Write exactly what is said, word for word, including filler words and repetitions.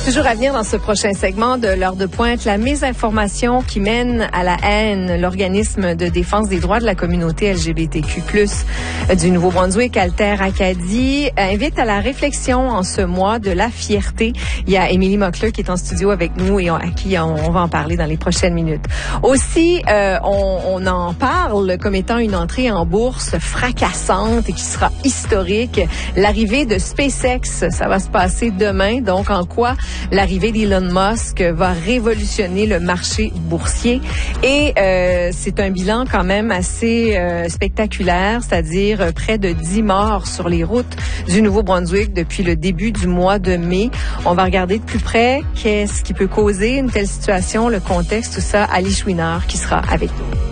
Toujours à venir dans ce prochain segment de l'heure de pointe, la mésinformation qui mène à la haine. L'organisme de défense des droits de la communauté L G B T Q plus, du Nouveau-Brunswick, Alter Acadie, invite à la réflexion en ce mois de la fierté. Il y a Émilie Mockler qui est en studio avec nous et à qui on, on va en parler dans les prochaines minutes. Aussi, euh, on, on en parle comme étant une entrée en bourse fracassante et qui sera historique. L'arrivée de SpaceX, ça va se passer demain. Donc, en quoi l'arrivée d'Elon Musk va révolutionner le marché boursier. Et euh, c'est un bilan quand même assez euh, spectaculaire, c'est-à-dire euh, près de dix morts sur les routes du Nouveau-Brunswick depuis le début du mois de mai. On va regarder de plus près qu'est-ce qui peut causer une telle situation, le contexte, tout ça. Ali Chouinard qui sera avec nous.